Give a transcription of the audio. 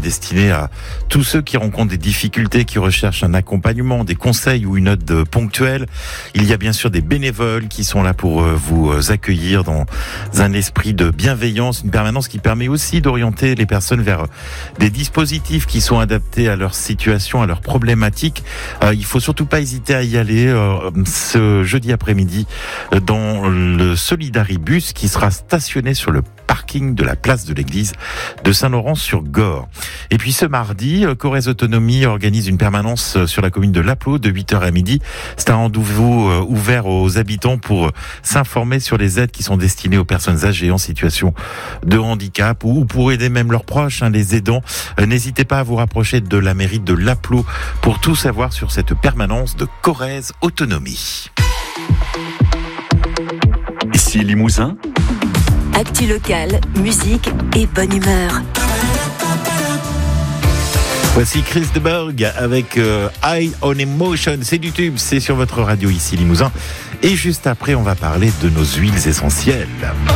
destiné à tous ceux qui rencontrent des difficultés, qui recherchent un accompagnement, des conseils ou une aide ponctuelle. Il y a bien sûr des bénévoles qui sont là pour vous accueillir dans un esprit de bienveillance, une permanence qui permet aussi d'orienter les personnes vers des dispositifs qui sont adaptés à leur situation, à leurs problématiques. Il faut surtout pas hésiter à y aller ce jeudi après-midi dans le Solidaribus qui sera stationné sur le parking de la place de l'église de Saint-Laurent-sur-Gorre. Et puis ce mardi, Corrèze Autonomie organise une permanence sur la commune de Lapleau de 8h à midi. C'est un rendez-vous ouvert aux habitants pour s'informer sur les aides qui sont destinées aux personnes âgées en situation de handicap ou pour aider même leurs proches, les aidants. N'hésitez pas à vous rapprocher de la mairie de Lapleau pour tout savoir sur cette permanence de Corrèze Autonomie. Ici Limousin. Actu locale, musique et bonne humeur. Voici Chris de Burgh avec High on Emotion. C'est du tube, c'est sur votre radio ici Limousin. Et juste après, on va parler de nos huiles essentielles.